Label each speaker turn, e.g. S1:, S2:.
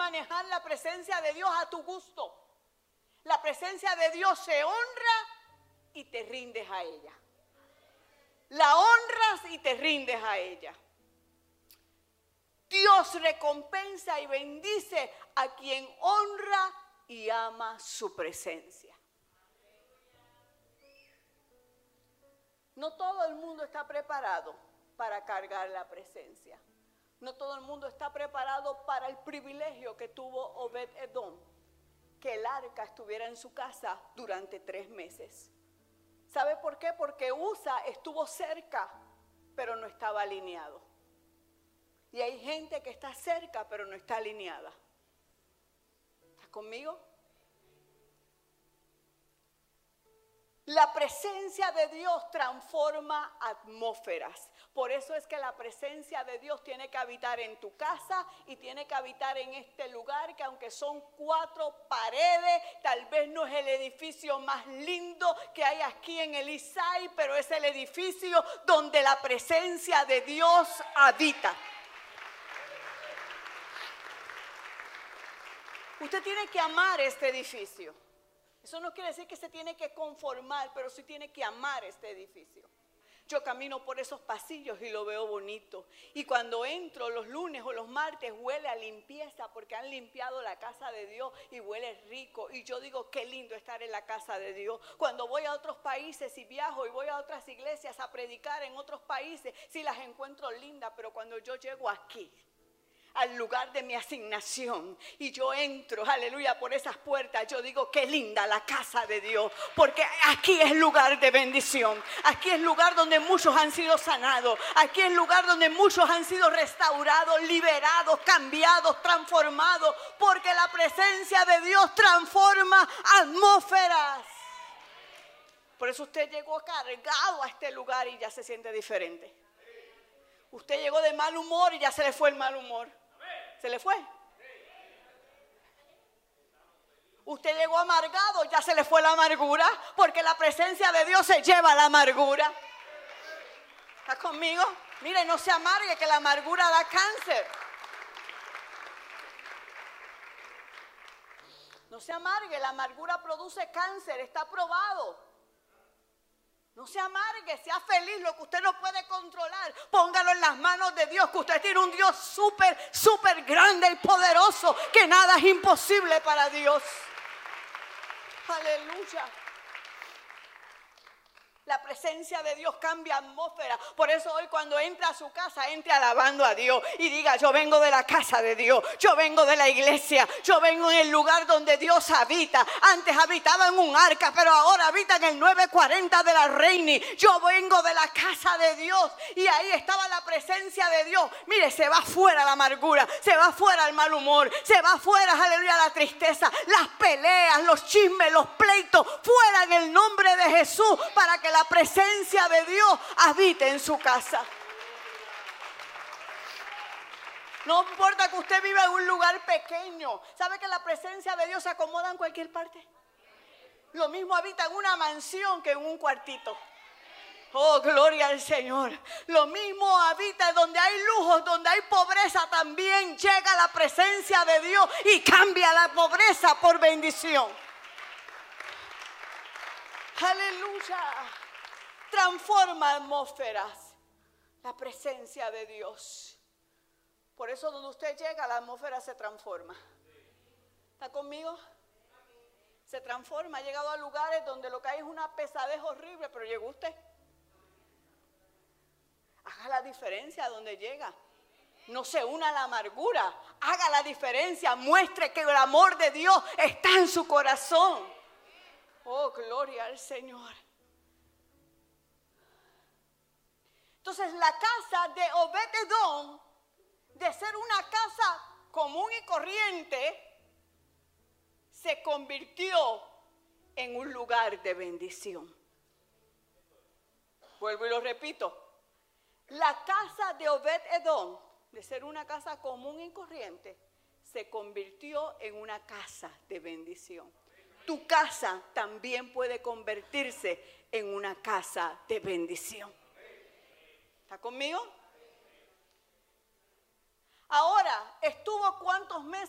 S1: manejar la presencia de Dios a tu gusto. La presencia de Dios se honra y te rindes a ella. La honras y te rindes a ella. Dios recompensa y bendice a quien honra y ama su presencia. No todo el mundo está preparado para cargar la presencia. No todo el mundo está preparado para el privilegio que tuvo Obed-Edom, que el arca estuviera en su casa durante 3 meses. ¿Sabe por qué? Porque Usa estuvo cerca, pero no estaba alineado. Y hay gente que está cerca, pero no está alineada. ¿Estás conmigo? La presencia de Dios transforma atmósferas. Por eso es que la presencia de Dios tiene que habitar en tu casa y tiene que habitar en este lugar, que aunque son 4 paredes, tal vez no es el edificio más lindo que hay aquí en el Isai, pero es el edificio donde la presencia de Dios habita. Usted tiene que amar este edificio. Eso no quiere decir que se tiene que conformar, pero sí tiene que amar este edificio. Yo camino por esos pasillos y lo veo bonito. Y cuando entro los lunes o los martes huele a limpieza porque han limpiado la casa de Dios y huele rico. Y yo digo, qué lindo estar en la casa de Dios. Cuando voy a otros países y viajo y voy a otras iglesias a predicar en otros países, sí las encuentro lindas, pero cuando yo llego aquí, al lugar de mi asignación, y yo entro, aleluya, por esas puertas, yo digo, qué linda la casa de Dios, porque aquí es lugar de bendición, aquí es lugar donde muchos han sido sanados, aquí es lugar donde muchos han sido restaurados, liberados, cambiados, transformados, porque la presencia de Dios transforma atmósferas. Por eso usted llegó cargado a este lugar y ya se siente diferente. Usted llegó de mal humor y ya se le fue el mal humor. ¿Se le fue? Usted llegó amargado, ya se le fue la amargura, porque la presencia de Dios se lleva la amargura. ¿Está conmigo? Mire, no se amargue, que la amargura da cáncer. No se amargue, la amargura produce cáncer, está probado. No se amargue, sea feliz. Lo que usted no puede controlar, póngalo en las manos de Dios, que usted tiene un Dios súper grande y poderoso, que nada es imposible para Dios. Aleluya. La presencia de Dios cambia atmósfera. Por eso hoy cuando entra a su casa, entre alabando a Dios y diga, yo vengo de la casa de Dios, yo vengo de la iglesia, yo vengo en el lugar donde Dios habita. Antes habitaba en un arca, pero ahora habita en el 940 de la Reini. Yo vengo de la casa de Dios y ahí estaba la presencia de Dios. Mire, se va fuera la amargura, se va fuera el mal humor, se va fuera, aleluya, la tristeza, las peleas, los chismes, los pleitos, fuera en el nombre de Jesús, para que la presencia de Dios habite en su casa. No importa que usted viva en un lugar pequeño. ¿Sabe que la presencia de Dios se acomoda en cualquier parte? Lo mismo habita en una mansión que en un cuartito. Oh, gloria al Señor. Lo mismo habita donde hay lujos, donde hay pobreza, también llega la presencia de Dios y cambia la pobreza por bendición. Aleluya. Transforma atmósferas, la presencia de Dios. Por eso donde usted llega, la atmósfera se transforma. ¿Está conmigo? Se transforma. Ha llegado a lugares donde lo que hay es una pesadez horrible, pero llegó usted. Haga la diferencia donde llega. No se una a la amargura. Haga la diferencia. Muestre que el amor de Dios está en su corazón. Oh, gloria al Señor. Entonces la casa de Obed-Edom, de ser una casa común y corriente, se convirtió en un lugar de bendición. Vuelvo y lo repito. La casa de Obed-Edom, de ser una casa común y corriente, se convirtió en una casa de bendición. Tu casa también puede convertirse en una casa de bendición. ¿Está conmigo? Ahora, ¿estuvo cuántos meses